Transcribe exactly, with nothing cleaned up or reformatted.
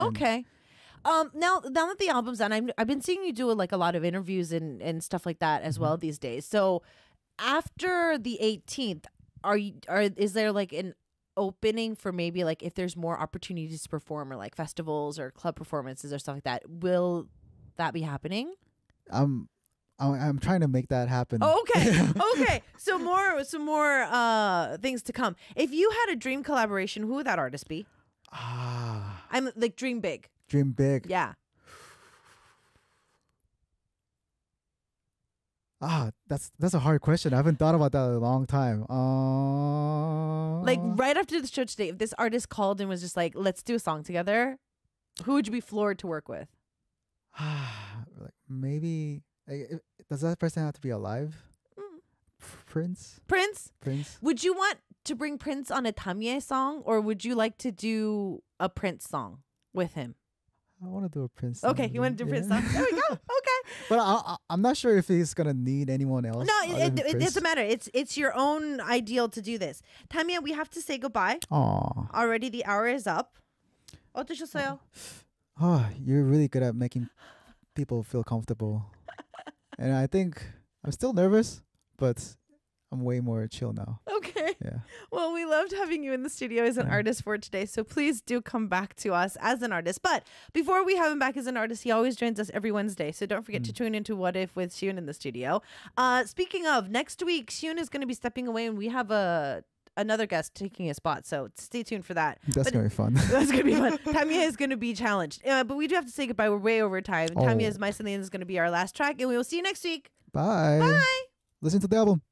And Okay. Um, now, now that the album's done, I've, I've been seeing you do like a lot of interviews and, and stuff like that as mm-hmm. well these days. So after the eighteenth, are you, are, is there like an opening for maybe like if there's more opportunities to perform or like festivals or club performances or stuff like that? Will that be happening? Um, I'm, I'm trying to make that happen. Oh, okay. Okay. So more, some more uh, things to come. If you had a dream collaboration, who would that artist be? Ah, I'm like dream big. Dream big. Yeah. Ah, that's that's a hard question. I haven't thought about that in a long time. Uh, like right after the show today, if this artist called and was just like, "Let's do a song together," who would you be floored to work with? like maybe like, does that person have to be alive? Mm. Prince. Prince. Prince. Would you want to bring Prince on a Tamie song, or would you like to do a Prince song with him? I want to do a Prince song. Okay, you want to do a Prince song? There we go. Okay. But I, I, I'm not sure if he's going to need anyone else. No, it, it, it doesn't matter. It's it's your own ideal to do this. Tamie, we have to say goodbye. Aww. Already the hour is up. 어떠셨어요? Oh, you're really good at making people feel comfortable. And I think I'm still nervous, but I'm way more chill now. Okay. Yeah. Well, we loved having you in the studio as an yeah. artist for today. So please do come back to us as an artist. But before we have him back as an artist, he always joins us every Wednesday. So don't forget mm. to tune into What If with Xiun in the studio. Uh, speaking of, next week, Xiun is going to be stepping away and we have a another guest taking his spot. So stay tuned for that. That's going to be fun. That's going to be fun. Tamie is going to be challenged. Uh, but we do have to say goodbye. We're way over time. Oh. Tamie is My Celine is going to be our last track. And we will see you next week. Bye. Bye. Listen to the album.